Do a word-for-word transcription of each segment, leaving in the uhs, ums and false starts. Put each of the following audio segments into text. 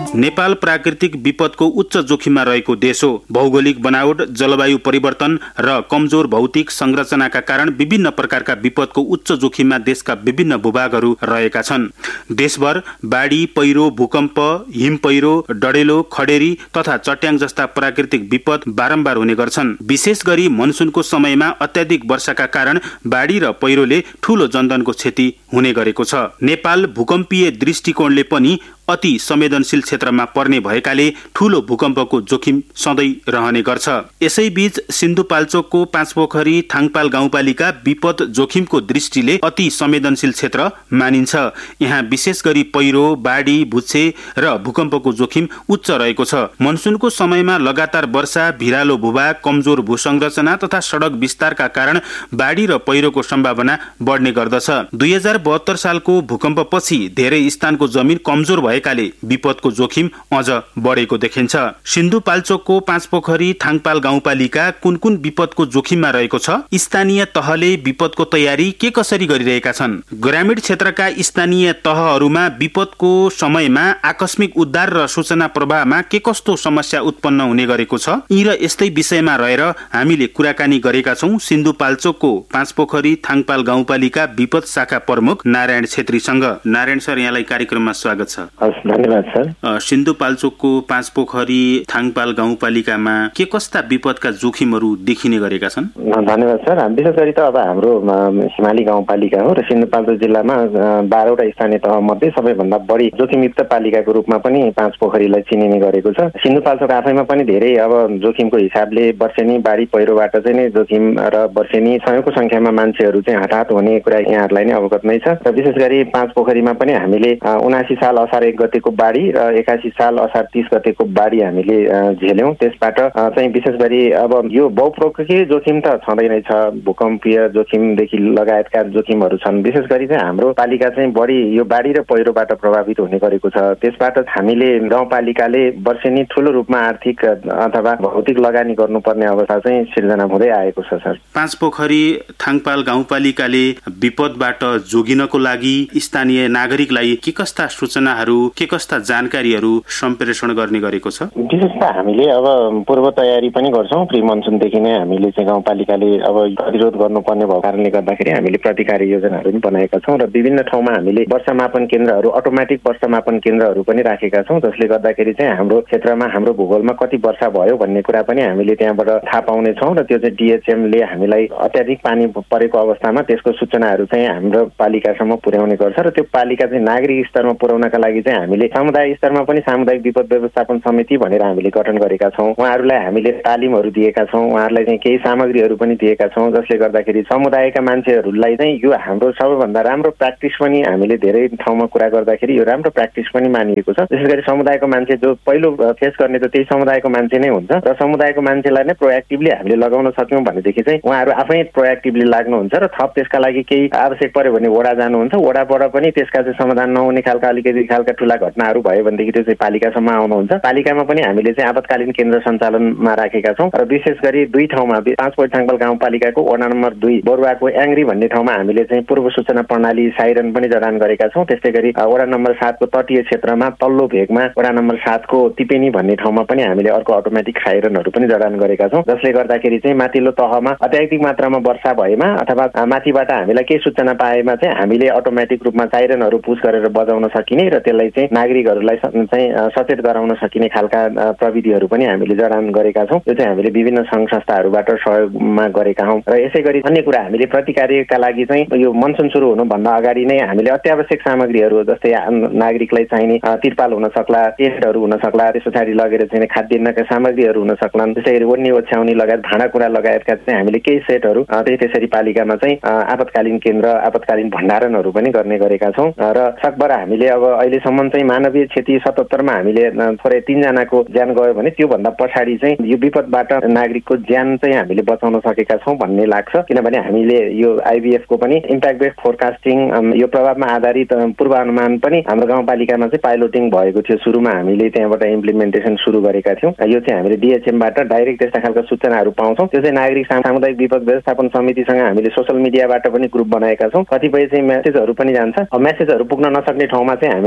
नेपाल प्राकृतिक विपदको उच्च जोखिममा रहेको देश हो। भौगोलिक बनावट, जलवायु परिवर्तन र कमजोर भौतिक संरचनाका कारण विभिन्न प्रकारका विपदको उच्च जोखिममा देशका विभिन्न भूभागहरू रहेका छन्। देशभर बाढी, पहिरो, भूकम्प, हिम पहिरो, डडेलो, खडेरी तथा चट्याङ जस्ता प्राकृतिक विपद बारम्बार हुने गर्छन्। विशेष गरी मनसुनको समयमा अत्याधिक वर्षाका कारण बाढी र पहिरोले ठूलो जनधनको क्षति हुने गरेको छ। नेपाल भूकम्पीय दृष्टिकोणले पनि अति संवेदनशील क्षेत्रमा पर्ने भएकाले ठूलो भूकम्पको जोखिम सधैँ रहने गर्छ। यसैबीच सिन्धुपाल्चोकको पाँचपोखरी थाङपाल गाउँपालिका विपद जोखिमको दृष्टिले अति संवेदनशील क्षेत्र मानिन्छ। यहाँ विशेष गरी पहिरो, बाढी, भुच्चे र भूकम्पको जोखिम उच्च रहेको छ। मनसुनको समयमा लगातार वर्षा, भिरालो भूभाग, कमजोर भूसंरचना तथा सडक विस्तारका कारण बाढी र पहिरोको सम्भावना बढ्ने गर्दछ। दुई हजार बहत्तर सालको भूकम्पपछि धेरै स्थानको जमिन कमजोर भए काले विपदको जोखिम अझ बढेको देखिन्छ। सिन्धुपाल्चोकको पाँचपोखरी थाङपाल गाउँपालिका कुन कुन विपदको जोखिममा रहेको छ? स्थानीय तहले विपदको तयारी के कसरी गरिरहेका छन्? ग्रामीण क्षेत्रका स्थानीय तहहरूमा विपदको समयमा आकस्मिक उद्धार र सूचना प्रवाहमा के कस्तो समस्या उत्पन्न हुने गरेको छ? यी र यस्तै विषयमा रहेर हामीले कुराकानी गरेका छौं सिन्धुपाल्चोकको पाँचपोखरी थाङपाल गाउँपालिका विपद शाखा प्रमुख नारायण छेत्रीसँग। नारायण सर, यहाँलाई कार्यक्रममा स्वागत छ। धन्यवाद सर। सिन्धुपाल्चोकको पाँचपोखरी थाङपाल गाउँपालिकामा के कस्ता विपदका जोखिमहरू देखिने गरेका छन्? धन्यवाद सर। विशेष गरी त अब हाम्रो हिमाली गाउँपालिका हो र सिन्धुपाल्चोक जिल्लामा बाह्रवटा स्थानीय तह मध्ये सबैभन्दा बढी जोखिमयुक्त पालिकाको रूपमा पनि पाँचपोखरीलाई चिनिने गरेको छ। सिन्धुपाल्चोक आफैमा पनि धेरै अब जोखिमको हिसाबले वर्षेनी बाढी पहिरोबाट चाहिँ नै जोखिम र वर्षेनी सयौंको संख्यामा मान्छेहरू चाहिँ हठात हुने कुरा यहाँहरूलाई नै अवगत नै छ। र विशेष गरी पाँचपोखरीमा पनि हामीले उनासी साल असार एक गतेको बाढी र एकासी साल असार तीस गतेको बाढी हामीले झेल्यौं। त्यसबाट चाहिँ विशेष गरी अब यो बहुप्रकृतिय जोखिम त छँदै नै छ। भूकम्पीय जोखिमदेखि लगायतका जोखिमहरू छन्। विशेष गरी चाहिँ हाम्रो पालिका चाहिँ बढी यो बाढी र पहिरोबाट प्रभावित हुने गरेको छ। त्यसबाट हामीले गाउँपालिकाले वर्षेनी ठूलो रूपमा आर्थिक अथवा भौतिक लगानी गर्नुपर्ने अवस्था चाहिँ सिर्जना हुँदै आएको छ सर। पाँचपोखरी थाङपाल गाउँपालिकाले विपदबाट जोगिनको लागि स्थानीय नागरिकलाई के कस्ता सूचनाहरू, के कस्ता जानकारीहरू सम्प्रेषण गर्ने गरेको छ? विशेष त हामीले अब पूर्व तयारी पनि गर्छौं। प्री मनसुनदेखि नै हामीले चाहिँ गाउँपालिकाले अब प्रतिरोध गर्नुपर्ने भएको कारणले गर्दाखेरि हामीले प्रतिकार योजनाहरू पनि बनाएका छौं र विभिन्न ठाउँमा हामीले वर्षामापन केन्द्रहरू, अटोमेटिक वर्षामापन केन्द्रहरू पनि राखेका छौं, जसले गर्दाखेरि चाहिँ हाम्रो क्षेत्रमा, हाम्रो भूगोलमा कति वर्षा भयो भन्ने कुरा पनि हामीले त्यहाँबाट थाहा पाउने छौं र त्यो चाहिँ डीएचएमले हामीलाई अत्याधिक पानी परेको अवस्थामा त्यसको सूचनाहरू चाहिँ हाम्रो पालिकासम्म पुर्याउने गर्छ र त्यो पालिका चाहिँ नागरिक स्तरमा पुर्याउनका लागि चाहिँ हामीले समुदाय स्तरमा पनि सामुदायिक विपद व्यवस्थापन समिति भनेर हामीले गठन गरेका छौं। उहाँहरूलाई हामीले तालिमहरू दिएका छौं, उहाँहरूलाई चाहिँ केही सामग्रीहरू पनि दिएका छौं, जसले गर्दाखेरि समुदायका मान्छेहरूलाई चाहिँ यो हाम्रो सबैभन्दा राम्रो प्र्याक्टिस पनि हामीले धेरै ठाउँमा कुरा गर्दाखेरि यो राम्रो प्र्याक्टिस पनि मानिएको छ। विशेष गरी समुदायको मान्छे जो पहिलो फेस गर्ने त त्यही समुदायको मान्छे नै हुन्छ र समुदायको मान्छेलाई नै प्रोएक्टिभली हामीले लगाउन सक्यौं भनेदेखि चाहिँ उहाँहरू आफै प्रोएक्टिभली लाग्नुहुन्छ र थप त्यसका लागि केही आवश्यक पर्यो भने वडा जानुहुन्छ, वडाबाट पनि त्यसका चाहिँ समाधान नहुने खालका अलिकति खालका ठूला घटनाहरू भयो भनेदेखि त्यो चाहिँ पालिकासम्म आउनुहुन्छ। पालिकामा पनि हामीले चाहिँ आपतकालीन केन्द्र सञ्चालनमा राखेका छौं र विशेष गरी दुई ठाउँमा पाँचपोखरी थाङपाल गाउँपालिकाको वडा नम्बर दुई बरुवाको याङ्ग्री भन्ने ठाउँमा हामीले चाहिँ पूर्व सूचना प्रणाली साइरन पनि जडान गरेका छौं। त्यस्तै गरी वडा नम्बर सातको तटीय क्षेत्रमा तल्लो भेगमा वडा नम्बर सातको तिपेनी भन्ने ठाउँमा पनि हामीले अर्को अटोमेटिक साइरनहरू पनि जडान गरेका छौं, जसले गर्दाखेरि चाहिँ माथिल्लो तहमा अत्याधिक मात्रामा वर्षा भएमा अथवा माथिबाट हामीलाई केही सूचना पाएमा चाहिँ हामीले अटोमेटिक रूपमा साइरनहरू पुश गरेर बजाउन सकिने र त्यसलाई चाहिँ नागरिकहरूलाई चाहिँ सचेत गराउन सकिने खालका प्रविधिहरू पनि हामीले जडान गरेका छौं। यो चाहिँ हामीले विभिन्न संघ संस्थाहरूबाट सहयोगमा गरेका हौं र यसै गरी अन्य कुरा हामीले प्रतिकार्यका लागि चाहिँ यो मनसुन सुरु हुनुभन्दा अगाडि नै हामीले अत्यावश्यक सामग्रीहरू जस्तै नागरिकलाई चाहिने तिरपाल हुन सक्ला, टेन्टहरू हुन सक्ला, त्यस पछाडि लगेर चाहिँ खाद्यान्नका सामग्रीहरू हुन सक्लान्, त्यसै गरी ओड्नी ओछ्याउनी लगायत भाँडाकुँडा लगायतका चाहिँ हामीले केही सेटहरू त्यही त्यसरी पालिकामा चाहिँ आपतकालीन केन्द्र, आपतकालीन भण्डारणहरू पनि गर्ने गरेका छौं र सकभर हामीले अब अहिलेसम्म चाहिँ मानवीय क्षति सतहत्तरमा हामीले थोरै तीनजनाको ज्यान गयो भने त्यो भन्दा पछाडि चाहिँ यो विपदबाट नागरिकको ज्यान चाहिँ हामीले बचाउन सकेका छौं भन्ने लाग्छ। किनभने हामीले यो आइबीएफ को पनि इम्प्याक्ट बेस्ड फोरकास्टिङ, यो प्रभावमा आधारित पूर्वानुमान पनि हाम्रो गाउँपालिकामा चाहिँ पाइलोटिङ भएको थियो। सुरुमा हामीले त्यहाँबाट इम्प्लिमेन्टेसन सुरु गरेका थियौं। यो चाहिँ हामीले डीएचएमबाट डाइरेक्ट त्यस्ता खालका सूचनाहरू पाउँछौं। त्यो चाहिँ नागरिक सामुदायिक विपद व्यवस्थापन समितिसँग हामीले सोशल मिडियाबाट पनि ग्रुप बनाएका छौं। कतिपय चाहिँ मेसेजहरू पनि जान्छ। अब मेसेजहरू पुग्न नसक्ने ठाउँमा चाहिँ हामीले अब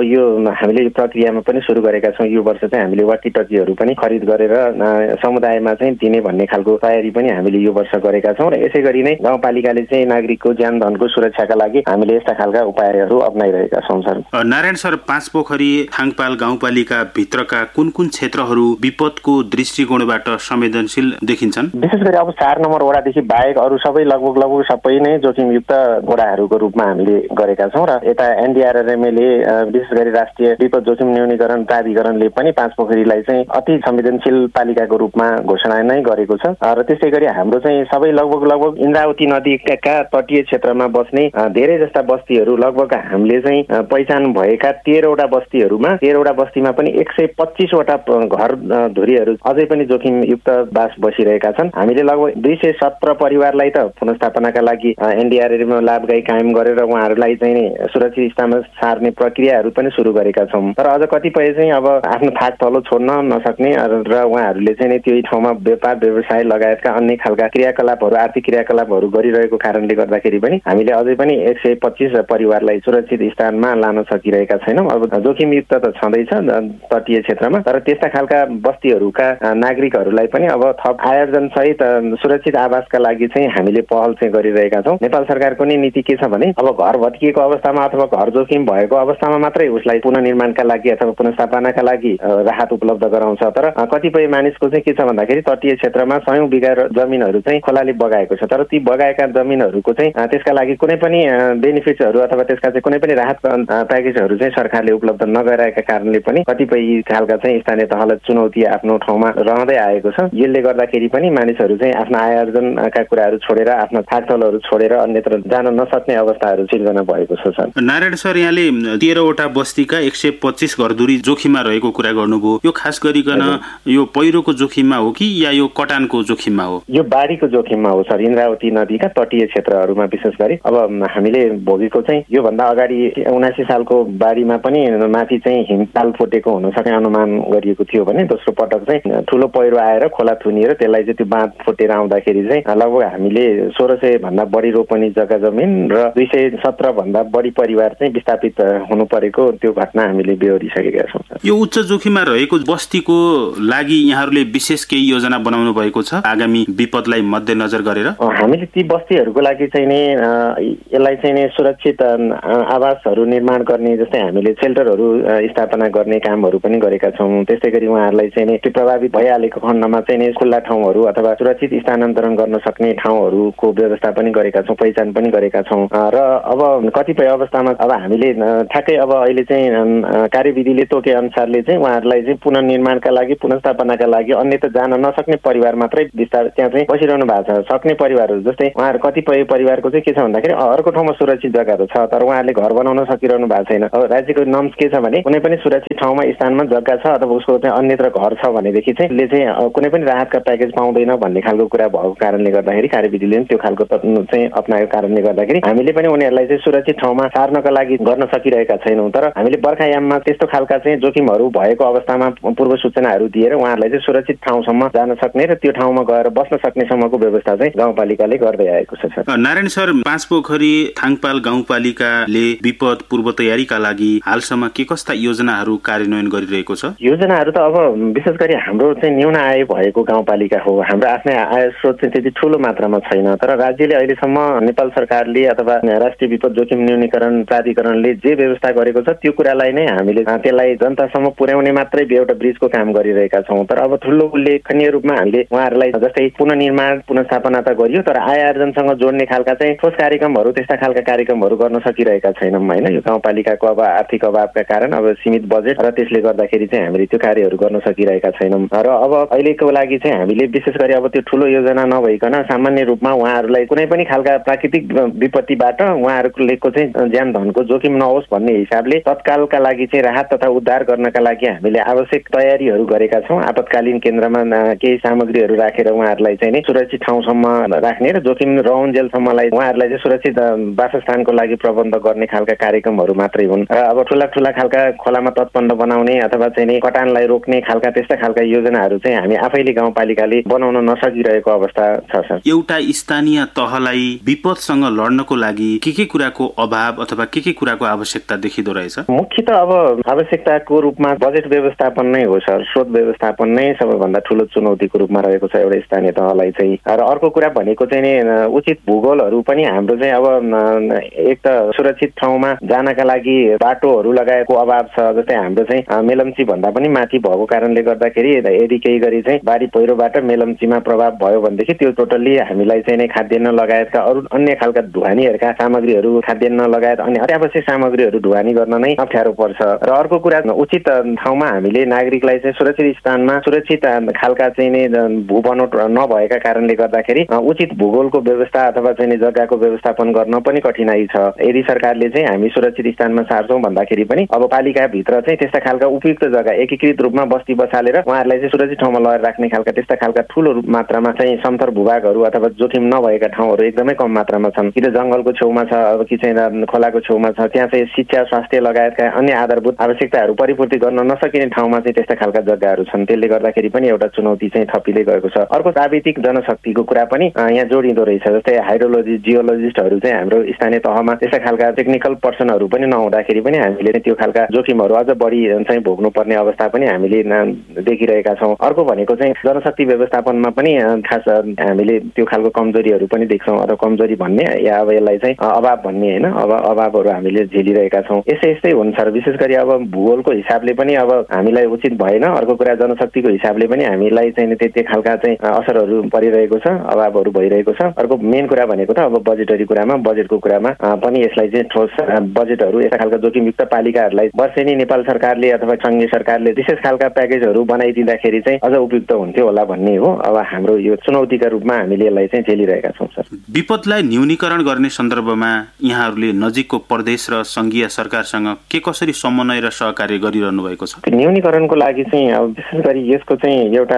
यो हामीले यो प्रक्रियामा पनि सुरु गरेका छौँ। यो वर्ष चाहिँ हामीले वाकिटकीहरू पनि खरिद गरेर समुदायमा चाहिँ दिने भन्ने खालको तयारी पनि हामीले यो वर्ष गरेका छौँ र यसै गरी नै गाउँपालिकाले चाहिँ नागरिकको ज्यान धनको सुरक्षाका लागि हामीले यस्ता खालका उपायहरू अपनाइरहेका छौँ सर। नारायण सर, पाँचपोखरी थाङपाल गाउँपालिका भित्रका कुन कुन क्षेत्रहरू विपदको दृष्टिकोणबाट संवेदनशील देखिन्छन्? विशेष गरी अब चार नम्बर वडादेखि बाहेक अरू सबै लगभग लगभग सबै नै जोखिमयुक्त वडाहरूको रूपमा हामीले गरेका छौँ र यता एनडीआरएमएले विशेष गरी राष्ट्रिय विपद जोखिम न्यूनीकरण प्राधिकरणले पनि पाँचपोखरीलाई चाहिँ अति संवेदनशील पालिकाको रूपमा घोषणा नै गरेको छ र त्यसै गरी हाम्रो चाहिँ सबै लगभग लगभग इन्द्रावती नदीका तटीय क्षेत्रमा बस्ने धेरै जस्ता बस्तीहरू लगभग हामीले चाहिँ पहिचान भएका तेह्रवटा बस्तीहरूमा तेह्रवटा बस्तीमा पनि एक सय पच्चिसवटा घर धुरीहरू अझै पनि जोखिमयुक्त बास बसिरहेका छन्। हामीले लगभग दुई सय सत्र परिवारलाई त पुनर्स्थापनाका लागि एनडीआरएम लाभगाई कायम गरेर उहाँहरूलाई चाहिँ सुरक्षित स्थानमा सार्ने प्रक्रियाहरू पनि सुरु गरेका छौँ। तर अझ कतिपय चाहिँ अब आफ्नो थाक तलो छोड्न नसक्ने र उहाँहरूले चाहिँ त्यही ठाउँमा व्यापार व्यवसाय लगायतका अन्य खालका क्रियाकलापहरू आर्थिक क्रियाकलापहरू गरिरहेको कारणले गर्दाखेरि पनि हामीले अझै पनि एक सय पच्चिस परिवारलाई सुरक्षित स्थानमा लान सकिरहेका छैनौँ। अब जोखिमयुक्त त छँदैछ तटीय क्षेत्रमा, तर त्यस्ता खालका बस्तीहरूका नागरिकहरूलाई पनि अब थप आयोजन सहित सुरक्षित आवासका लागि चाहिँ हामीले पहल चाहिँ गरिरहेका छौँ। नेपाल सरकारको नै नीति के छ भने अब घर भत्किएको अवस्थामा अथवा घर जोखिम भएको अवस्थामा मात्रै उसलाई पुनर्निर्माणका लागि अथवा पुनर्स्थापनाका लागि राहत उपलब्ध गराउँछ। तर कतिपय मानिसको चाहिँ के छ भन्दाखेरि तटीय क्षेत्रमा सयौं बिघा जमिनहरू चाहिँ खोलाले बगाएको छ, तर ती बगाएका जमिनहरूको चाहिँ त्यसका लागि कुनै पनि बेनिफिट्सहरू अथवा त्यसका चाहिँ कुनै पनि राहत प्याकेजहरू चाहिँ सरकारले उपलब्ध नगराएका कारणले पनि कतिपय खालका चाहिँ स्थानीय तहलाई चुनौती आफ्नो ठाउँमा रहँदै आएको छ। यसले गर्दाखेरि पनि मानिसहरू चाहिँ आफ्नो आय आर्जनका कुराहरू छोडेर आफ्ना थाकथलोहरू छोडेर अन्यत्र जान नसक्ने अवस्थाहरू सिर्जना भएको छ सर। नारायण सर, यहाँले तेह्रवटा बस्तीका एक सय पच्चिस घरधुरी जोखिममा रहेको कुरा गर्नुभयो। यो खास गरिकन यो पहिरोको जोखिममा हो कि या यो कटानको जोखिममा हो? यो बाढीको जोखिममा हो सर। इन्द्रावती नदीका तटीय क्षेत्रहरूमा विशेष गरी अब हामीले भोगेको चाहिँ योभन्दा अगाडि उनासी सालको बाढीमा पनि माथि चाहिँ हिमताल फुटेको हुन सक्ने अनुमान गरिएको थियो भने दोस्रो पटक चाहिँ ठुलो पहिरो आएर खोला थुनिएर त्यसलाई चाहिँ त्यो बाँध फुटेर आउँदाखेरि चाहिँ लगभग हामीले सोह्र सय भन्दा बढी रोपनी जग्गा जमिन र दुई सय सत्र भन्दा बढी परिवार चाहिँ विस्थापित हुनु परेको त्यो घटना हामीले बेहोरिसकेका छौँ। यो उच्च जोखिममा रहेको बस्तीको लागि यहाँहरूले विशेष केही योजना बनाउनु भएको छ आगामी विपदलाई मध्यनजर गरेर? हामीले ती बस्तीहरूको लागि चाहिँ नि यसलाई चाहिँ नि सुरक्षित आवासहरू निर्माण गर्ने जस्तै हामीले सेल्टरहरू स्थापना गर्ने कामहरू पनि गरेका छौँ। त्यस्तै गरी उहाँहरूलाई चाहिँ नि त्यो प्रभावित भइहालेको खण्डमा चाहिँ नि खुल्ला ठाउँहरू अथवा सुरक्षित स्थानान्तरण गर्न सक्ने ठाउँहरूको व्यवस्था पनि गरेका छौँ, पहिचान पनि गरेका छौँ। र अब कतिपय अवस्थामा अब हामीले ठ्याक्कै अब अहिले चाहिँ कार्यविधिले तोके अनुसारले चाहिँ उहाँहरूलाई चाहिँ पुनर्निर्माणका लागि पुनर्स्थापनाका लागि अन्यत्र जान नसक्ने परिवार मात्रै विस्तार त्यहाँ चाहिँ बसिरहनु भएको छ। सक्ने परिवारहरू जस्तै उहाँहरू कतिपय परिवारको चाहिँ के छ भन्दाखेरि अर्को ठाउँमा सुरक्षित जग्गाहरू छ तर उहाँहरूले घर बनाउन सकिरहनु भएको छैन। अब राज्यको नर्म्स के छ भने कुनै पनि सुरक्षित ठाउँमा स्थानमा जग्गा छ अथवा उसको चाहिँ अन्यत्र घर छ भनेदेखि चाहिँ उसले चाहिँ कुनै पनि राहतका प्याकेज पाउँदैन भन्ने खालको कुरा भएको कारणले गर्दाखेरि कार्यविधिले पनि त्यो खालको चाहिँ अप्नाएको कारणले गर्दाखेरि हामीले पनि उनीहरूलाई चाहिँ सुरक्षित ठाउँमा सार्नका लागि गर्न सकिरहेका छैनौँ। तर हामीले बर्खायाममा त्यस्तो खालका चाहिँ जोखिमहरू भएको अवस्थामा पूर्व सूचनाहरू दिएर उहाँहरूलाई चाहिँ सुरक्षित ठाउँसम्म जान सक्ने र त्यो ठाउँमा गएर बस्न सक्नेसम्मको व्यवस्था चाहिँ गाउँपालिकाले गर्दै आएको छ सर। नारायण सर, पाँचपोखरी थाङपाल गाउँपालिकाले विपद पूर्व तयारीका लागि हालसम्म के कस्ता योजनाहरू कार्यान्वयन गरिरहेको छ? योजनाहरू त अब विशेष गरी हाम्रो चाहिँ न्यून आय भएको गाउँपालिका हो। हाम्रो आफ्नै आय स्रोत चाहिँ त्यति ठुलो मात्रामा छैन, तर राज्यले अहिलेसम्म नेपाल सरकारले अथवा राष्ट्रिय विपद जोखिम न्यूनीकरण प्राधिकरणले जे व्यवस्था गरेको छ त्यो कुरालाई नै हामीले त्यसलाई जनतासम्म पुर्याउने मात्रै एउटा ब्रिजको काम गरिरहेका छौँ। तर अब ठुलो उल्लेखनीय रूपमा हामीले उहाँहरूलाई जस्तै पुनर्निर्माण पुनर्स्थापना त गरियो, तर आय आर्जनसँग जोड्ने खालका चाहिँ ठोस कार्यक्रमहरू त्यस्ता खालका कार्यक्रमहरू गर्न सकिरहेका छैनौँ होइन। यो गाउँपालिकाको अब आर्थिक अभावका कारण अब सीमित बजेट र त्यसले गर्दाखेरि चाहिँ हामीले त्यो कार्यहरू गर्न सकिरहेका छैनौँ। र अब अहिलेको लागि चाहिँ हामीले विशेष गरी अब त्यो ठुलो योजना नभइकन सामान्य रूपमा उहाँहरूलाई कुनै पनि खालका प्राकृतिक विपत्तिबाट उहाँहरूको चाहिँ ज्यान धनको जोखिम नहोस् भन्ने हिसाबले तत्कालका लागि चाहिँ राहत तथा उद्धार गर्नका लागि हामीले आवश्यक तयारीहरू गरेका छौँ। आपतकालीन केन्द्रमा केही सामग्रीहरू राखेर उहाँहरूलाई चाहिँ सुरक्षित ठाउँसम्म राख्ने र जोखिम रहन्जेलसम्मलाई उहाँहरूलाई चाहिँ सुरक्षित वासस्थानको लागि प्रबन्ध गर्ने खालका कार्यक्रमहरू मात्रै हुन्। र अब ठुला ठुला खालका खोलामा तटबन्ध बनाउने अथवा चाहिँ कटानलाई रोक्ने खालका त्यस्ता खालका योजनाहरू चाहिँ हामी आफैले गाउँपालिकाले बनाउन नसकिरहेको अवस्था छ सर। एउटा स्थानीय तहलाई विपदसँग लड्नको लागि के के कुराको अभाव अथवा के के कुराको आवश्यकता देखिँदो रहेछ? रहेछ? मुख्य त अब आवश्यकताको रूपमा बजेट व्यवस्थापन नै हो सर। स्रोत व्यवस्थापन नै सबैभन्दा ठुलो चुनौतीको रूपमा रहेको छ एउटा स्थानीय तहलाई चाहिँ। र अर्को कुरा भनेको चाहिँ नि उचित भूगोलहरू पनि हाम्रो चाहिँ अब एक त सुरक्षित ठाउँमा जानका लागि बाटोहरू लगाएको अभाव छ। जस्तै हाम्रो चाहिँ मेलम्ची भन्दा पनि माथि भएको कारणले गर्दाखेरि यदि केही गरी चाहिँ बाढी पहिरोबाट मेलम्चीमा प्रभाव भयो भनेदेखि त्यो टोटल्ली हामीलाई चाहिँ नै खाद्यान्न लगायतका अरू अन्य खालका ढुवानीहरूका सामग्रीहरू, खाद्यान्न लगायत अन्य अत्यावश्यक सामग्रीहरू ढुवानी गर्न नै अप्ठ्यारो पर्छ। र अर्को कुरा उचित ठाउँमा हामीले नागरिकलाई चाहिँ सुरक्षित स्थानमा सुरक्षित खालका चाहिँ नि भू बनोट नभएका कारणले गर्दाखेरि उचित भूगोलको व्यवस्था अथवा चाहिँ जग्गाको व्यवस्थापन गर्न पनि कठिनाई छ। यदि सरकारले चाहिँ हामी सुरक्षित स्थानमा सार्छौँ भन्दाखेरि पनि अब पालिकाभित्र चाहिँ त्यस्ता खालका उपयुक्त जग्गा एकीकृत रूपमा बस्ती बसालेर उहाँहरूलाई चाहिँ सुरक्षित ठाउँमा लगेर राख्ने खालका त्यस्ता खालका ठुलो मात्रामा चाहिँ समथर भूभागहरू अथवा जोखिम नभएका ठाउँहरू एकदमै कम मात्रामा छन्। कि त जङ्गलको छेउमा छ, अब कि चाहिँ खोलाको छेउमा छ, त्यहाँ चाहिँ शिक्षा, स्वास्थ्य लगायतका अन्य आधारभूत आवश्यकताहरू परिपूर्ति गर्न नसकिने ठाउँमा चाहिँ त्यस्ता खालका जग्गाहरू छन्। त्यसले गर्दाखेरि पनि एउटा चुनौती चाहिँ थपिँदै गएको छ। अर्को प्राविधिक जनशक्तिको कुरा पनि यहाँ जोडिँदो रहेछ। जस्तै हाइड्रोलोजी जियोलोजिस्टहरू चाहिँ हाम्रो स्थानीय तहमा त्यस्ता खालका टेक्निकल पर्सनहरू पनि नहुँदाखेरि पनि हामीले त्यो खालका जोखिमहरू अझ बढी चाहिँ भोग्नुपर्ने अवस्था पनि हामीले देखिरहेका छौँ। अर्को भनेको चाहिँ जनशक्ति व्यवस्थापनमा पनि खास हामीले त्यो खालको कमजोरीहरू पनि देख्छौँ। अथवा कमजोरी भन्ने या अब यसलाई चाहिँ अभाव भन्ने होइन, अब अभावहरू हामीले झेलिरहेका छौँ। यस्तै यस्तै हुन्छ। विशेष गरी अब भूगोलको हिसाबले पनि अब हामीलाई उचित भएन। अर्को कुरा जनशक्तिको हिसाबले पनि हामीलाई चाहिँ त्यति खालका चाहिँ असरहरू परिरहेको छ, अभावहरू भइरहेको छ। अर्को मेन कुरा भनेको त अब बजेटरी कुरामा बजेटको कुरामा पनि यसलाई चाहिँ ठोस बजेटहरू यस्ता खालका जोखिमयुक्त पालिकाहरूलाई वर्षेनी नेपाल सरकारले अथवा सङ्घीय सरकारले विशेष खालका प्याकेजहरू बनाइदिँदाखेरि चाहिँ अझ उपयुक्त हुन्थ्यो होला भन्ने हो। अब हाम्रो यो चुनौतीका रूपमा हामीले यसलाई चाहिँ झेलिरहेका छौँ सर। विपदलाई न्यूनीकरण गर्ने सन्दर्भमा यहाँहरूले नजिकको प्रदेश र सङ्घीय सरकारसँग के कसरी समन्वय र सहकार्य गरिरहनु भएको छ? न्यूनीकरणको लागि चाहिँ अब विशेष गरी यसको चाहिँ एउटा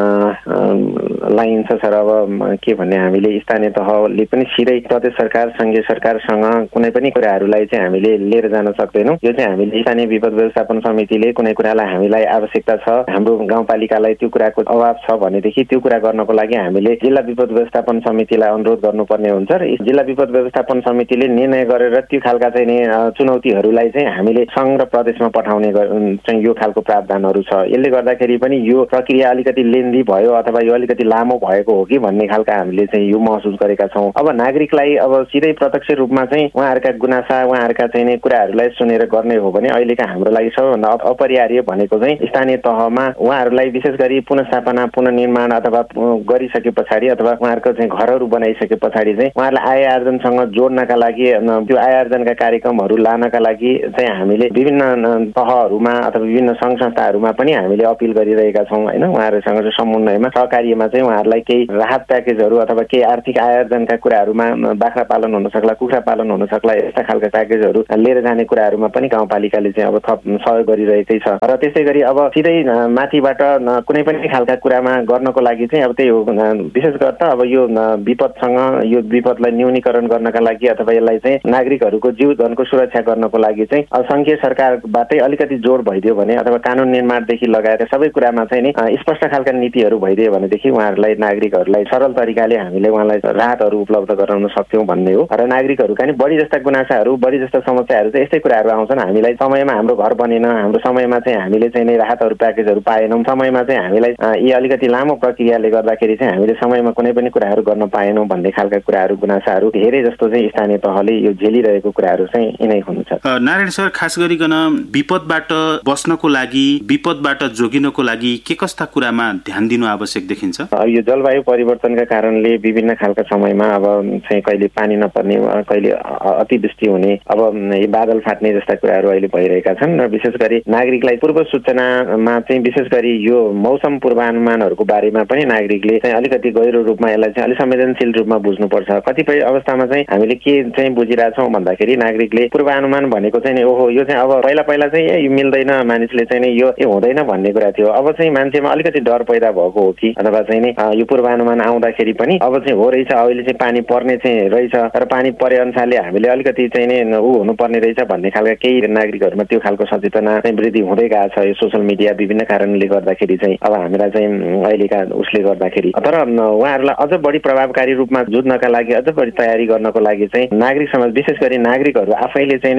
लाइन छ सर। अब के भन्ने हामीले स्थानीय तहले पनि सिधै प्रदेश सरकार सङ्घीय सरकारसँग कुनै पनि कुराहरूलाई चाहिँ हामीले लिएर जान सक्दैनौँ। यो चाहिँ हामीले स्थानीय विपद व्यवस्थापन समितिले कुनै कुरालाई हामीलाई आवश्यकता छ, हाम्रो गाउँपालिकालाई त्यो कुराको अभाव छ भनेदेखि त्यो कुरा गर्नको लागि हामीले जिल्ला विपद व्यवस्थापन समितिलाई अनुरोध गर्नुपर्ने हुन्छ। र जिल्ला विपद व्यवस्थापन समितिले निर्णय गरेर त्यो खालका चाहिँ नि चुनौतीहरूलाई चाहिँ हामीले सङ्घ र प्रदेशमा पठाउने चाहिँ यो खालको प्रावधानहरू छ। यसले गर्दाखेरि पनि यो प्रक्रिया अलिकति लेन्दी भयो अथवा यो अलिकति लामो भएको हो कि भन्ने खालका हामीले चाहिँ यो महसुस गरेका छौँ। अब नागरिकलाई अब सिधै प्रत्यक्ष रूपमा चाहिँ उहाँहरूका गुनासा उहाँहरूका चाहिँ कुराहरूलाई सुनेर गर्ने हो भने अहिलेका हाम्रो लागि सबैभन्दा अपरिहार्य भनेको चाहिँ स्थानीय तहमा उहाँहरूलाई विशेष गरी पुनर्स्थापना पुनर्निर्माण अथवा गरिसके पछाडि अथवा उहाँहरूको चाहिँ घरहरू बनाइसके पछाडि चाहिँ उहाँहरूलाई आय आर्जनसँग जोड्नका लागि त्यो आय आर्जनका कार्यक्रमहरू लानका लागि चाहिँ हामीले विभिन्न तहहरूमा अथवा विभिन्न सङ्घ संस्थाहरूमा पनि हामीले अपिल गरिरहेका छौँ होइन। उहाँहरूसँग चाहिँ समन्वयमा सहकार्यमा चाहिँ उहाँहरूलाई केही राहत प्याकेजहरू अथवा केही आर्थिक आय आर्जनका कुराहरूमा बाख्रा पालन हुन सक्ला, कुखुरा पालन हुन सक्ला, यस्ता खालका प्याकेजहरू लिएर जाने कुराहरूमा पनि गाउँपालिकाले चाहिँ अब थप सहयोग गरिरहेकै छ। र त्यसै गरी अब सिधै माथिबाट कुनै पनि खालका कुरामा गर्नको लागि चाहिँ अब त्यही हो, विशेष गरेर अब यो विपदसँग यो विपदलाई न्यूनीकरण गर्नका लागि अथवा यसलाई चाहिँ नागरिकहरूको जीवधनको सुरक्षा गर्नको लागि चाहिँ अब सङ्घीय सरकारबाटै अलिकति जोड भइदियो भने अथवा कानुन निर्माणदेखि लगाएर सबै कुरामा चाहिँ नि स्पष्ट खालका नीतिहरू भइदियो भनेदेखि उहाँहरूलाई नागरिकहरूलाई सरल तरिकाले हामीले उहाँलाई राहतहरू उपलब्ध गराउन सक्थ्यौँ भन्ने हो। र नागरिकहरूका नि बढी जस्ता गुनासाहरू बढी जस्ता समस्याहरू चाहिँ यस्तै कुराहरू आउँछन्। हामीलाई समयमा हाम्रो घर बनेन, हाम्रो समयमा चाहिँ हामीले चाहिँ नि राहतहरू प्याकेजहरू पाएनौँ, समयमा चाहिँ हामीलाई यी अलिकति लामो प्रक्रियाले गर्दाखेरि चाहिँ हामीले समयमा कुनै पनि कुराहरू गर्न पाएनौँ भन्ने खालका कुराहरू गुनासाहरू धेरै जस्तो चाहिँ स्थानीय तहले यो झेलिरहेको कुराहरू चाहिँ यिनै हुनुहुन्छ। नारायण सर, खास गरिकन विपदबाट बस्नको लागि विपदबाट जोगिनको लागि के कस्ता कुरामा ध्यान दिनु आवश्यक देखिन्छ? यो जलवायु परिवर्तनका कारणले विभिन्न खालका समयमा अब चाहिँ कहिले पानी नपर्ने, कहिले अतिवृष्टि हुने, अब बादल फाट्ने जस्ता कुराहरू अहिले भइरहेका छन्। र विशेष गरी नागरिकलाई पूर्व सूचनामा चाहिँ विशेष गरी यो मौसम पूर्वानुमानहरूको बारेमा पनि नागरिकले चाहिँ अलिकति गहिरो रूपमा यसलाई चाहिँ अलिक संवेदनशील रूपमा बुझ्नुपर्छ। कतिपय अवस्थामा चाहिँ हामीले के चाहिँ बुझिरहेछौँ भन्दाखेरि नागरिकले पूर्वानुमान भनेको चाहिँ ओहो यो चाहिँ अब पहिला पहिला चाहिँ ए यो मिल्दैन, मानिसले चाहिँ नि यो हुँदैन भन्ने कुरा थियो। अब चाहिँ मान्छेमा अलिकति डर पैदा भएको हो कि अथवा चाहिँ नि यो पूर्वानुमान आउँदाखेरि पनि अब चाहिँ हो रहेछ, अहिले चाहिँ पानी पर्ने चाहिँ रहेछ र पानी परे अनुसारले हामीले अलिकति चाहिँ नि ऊ हुनुपर्ने रहेछ भन्ने खालका केही नागरिकहरूमा त्यो खालको सचेतना चाहिँ वृद्धि हुँदै गएको छ। यो सोसियल मिडिया विभिन्न कारणले गर्दाखेरि चाहिँ अब हामीलाई चाहिँ अहिलेका उसले गर्दाखेरि, तर उहाँहरूलाई अझ बढी प्रभावकारी रूपमा जुझ्नका लागि अझ बढी तयारी गर्नको लागि चाहिँ नागरिक समाज विशेष गरी नागरिकहरू आफैले चाहिँ नि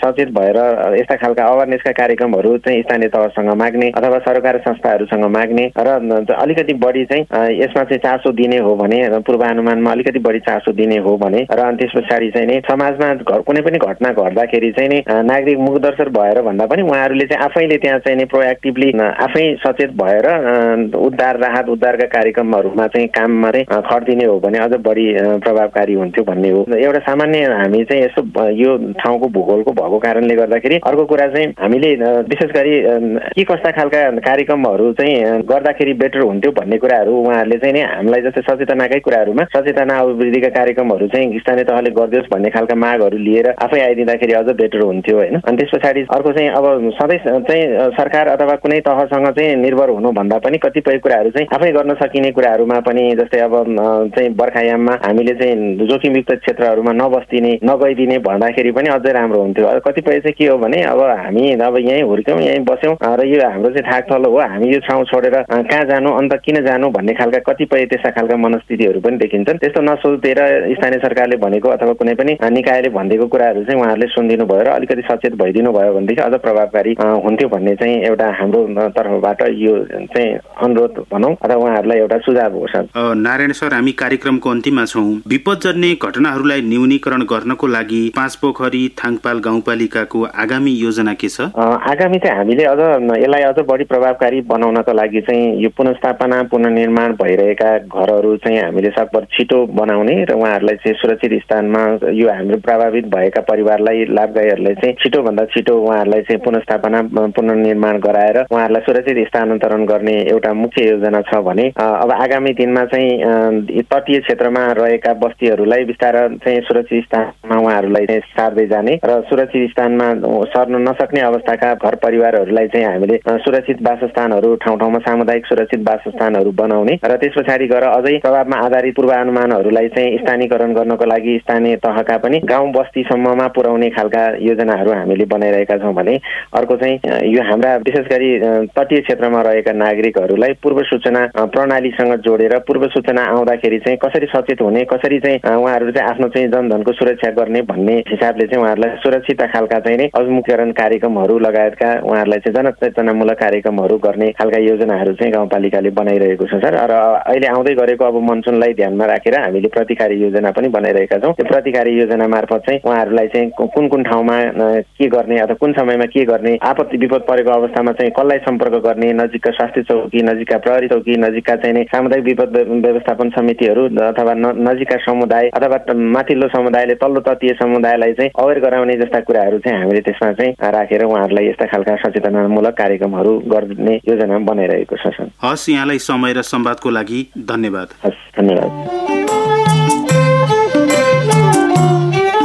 सचेत भएर यस्ता खालका अवेरनेसका कार्यक्रमहरू चाहिँ स्थानीय तहसँग माग्ने अथवा सरकारी संस्थाहरूसँग माग्ने र अलिकति बढी चाहिँ यसमा चाहिँ चासो दिने हो भने पूर्वानुमानमा अलिकति बढी चासो दिने हो भने र अनि त्यस पछाडि चाहिँ नि समाजमा कुनै पनि घटना घट्दाखेरि चाहिँ नि नागरिक मुखदर्शक भएर भन्दा पनि उहाँहरूले चाहिँ आफैले त्यहाँ चाहिँ नि प्रोएक्टिभली आफै सचेत भएर उद्धार राहत उद्धारका कार्यक्रमहरूमा चाहिँ काममा चाहिँ खटिदिने हो भने अझ बढी प्रभावकारी हुन्थ्यो भन्ने हो। एउटा सामान्य हामी चाहिँ यसो यो ठाउँको भूगोलको भएको कारणले गर्दाखेरि अर्को कुरा चाहिँ हामीले विशेष गरी के कस्ता खालका कार्यक्रमहरू चाहिँ गर्दाखेरि बेटर हुन्थ्यो भन्ने कुराहरू उहाँहरूले चाहिँ नि हामीलाई जस्तै सचेतनाकै कुराहरूमा सचेतना अभिवृद्धिका कार्यक्रमहरू चाहिँ स्थानीय तहले गरिदियोस् भन्ने खालका मागहरू लिएर आफै आइदिँदाखेरि अझ बेटर हुन्थ्यो होइन। अनि त्यस पछाडि अर्को चाहिँ अब सधैँ चाहिँ सरकार अथवा कुनै तहसँग चाहिँ निर्भर हुनुभन्दा पनि कतिपय कुराहरू चाहिँ आफै गर्न सकिने कुराहरूमा पनि जस्तै अब चाहिँ बर्खायाममा हामीले चाहिँ जोखिमयुक्त क्षेत्रहरूमा नबस्दिने नगइदिने भन्दाखेरि पनि अझै राम्रो हुन्थ्यो। कतिपय चाहिँ के हो भने अब हामी अब यहीँ हुर्क्यौँ यहीँ बस्यौँ र यो हाम्रो चाहिँ थाकथलो हो हामी यो ठाउँ छोडेर कहाँ जानु अन्त किन जानु भन्ने खालका कतिपय त्यस्ता खालका मनस्थितिहरू पनि देखिन्छन्। त्यस्तो नसोचेर स्थानीय सरकारले भनेको अथवा कुनै पनि निकायले भनिदिएको कुराहरू चाहिँ उहाँहरूले सुनिदिनु भयो र अलिकति सचेत भइदिनु भयो भनेदेखि अझ प्रभावकारी हुन्थ्यो भन्ने चाहिँ एउटा हाम्रो तर्फबाट यो चाहिँ अनुरोध भनौँ अथवा उहाँहरूलाई एउटा सुझाव हो सर। नारायण सर, हामी कार्यक्रमको अन्तिममा छौँ। विपदजन्य घटनाहरूलाई न्यूनीकरण गर्नको लागि पाँचपोखरी थाङपाल गाउँपालिकाको आगामी योजना के छ? आगामी चाहिँ हामीले अझ यसलाई अझ बढी प्रभावकारी बनाउनको लागि चाहिँ यो पुनर्स्थापना पुनर्निर्माण भइरहेका घरहरू चाहिँ हामीले सकभर छिटो बनाउने र उहाँहरूलाई चाहिँ सुरक्षित स्थानमा यो हाम्रो प्रभावित भएका परिवारलाई लाभदायीहरूलाई चाहिँ छिटोभन्दा छिटो उहाँहरूलाई चाहिँ पुनर्स्थापना पुनर्निर्माण गराएर उहाँहरूलाई सुरक्षित स्थानान्तरण गर्ने एउटा मुख्य योजना छ भने अब आगामी दिनमा चाहिँ तटीय क्षेत्रमा रहेका बस्तीहरूलाई बिस्तारै चाहिँ सुरक्षित स्थानमा उहाँहरूलाई चाहिँ सार्दै जाने र सुरक्षित स्थानमा सर्न नसक्ने अवस्थाका घर परिवारहरूलाई चाहिँ हामीले सुरक्षित वासस्थानहरू ठाउँ ठाउँमा सामुदायिक सुरक्षित वासस्थानहरू बनाउने र त्यस पछाडि गएर अझै प्रभावमा आधारित पूर्वानुमानहरूलाई चाहिँ स्थानीयकरण गर्नको लागि स्थानीय तहका पनि गाउँ बस्तीसम्ममा पुर्याउने खालका योजनाहरू हामीले बनाइरहेका छौँ भने अर्को चाहिँ यो हाम्रा विशेष गरी तटीय क्षेत्रमा रहेका नागरिकहरूलाई पूर्व सूचना प्रणालीसँग जोडेर पूर्व सूचना आउँदाखेरि चाहिँ कसरी सचेत हुने कसरी चाहिँ उहाँहरू चाहिँ आफ्नो चाहिँ जनधनको सुरक्षा गर्ने भन्ने हिसाबले चाहिँ उहाँहरूलाई सुरक्षित खालका चाहिँ अभिमुखीकरण कार्यक्रमहरू लगायतका उहाँहरूलाई चाहिँ जनचेतनामूलक कार्यक्रमहरू गर्ने खालका योजनाहरू चाहिँ गाउँपालिकाले बनाइरहेको छ सर। र अहिले आउँदै गरेको अब मनसुनलाई ध्यानमा राखेर हामीले प्रतिकारी योजना पनि बनाइरहेका छौँ। त्यो प्रतिकारी योजना मार्फत चाहिँ उहाँहरूलाई चाहिँ कुन कुन ठाउँमा के गर्ने अथवा कुन समयमा के गर्ने आपत्ति विपद परेको अवस्थामा चाहिँ कसलाई सम्पर्क गर्ने नजिकका स्वास्थ्य चौकी नजिकका प्रहरी चौकी नजिकका चाहिँ सामुदायिक विपद व्यवस्थापन समितिहरू अथवा नजिकका समुदाय अथवा माथिल्लो समुदायले तल्लो तटीय समुदायलाई चाहिँ अवेर गराउने जस्ता कुराहरू चाहिँ हामीले त्यसमा चाहिँ राखेर उहाँहरूलाई यस्ता खालका सचेतनामूलक कार्यक्रमहरू गर्ने योजना बनाइरहेको छ सर। हस्, यहाँलाई समय र संवादको लागि धन्यवाद। हस्, धन्यवाद।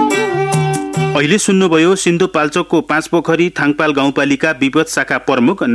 अहिले सुन्नुभयो सिन्धुपाल्चोकको पाँचपोखरी थाङपाल गाउँपालिका विपद शाखा प्रमुख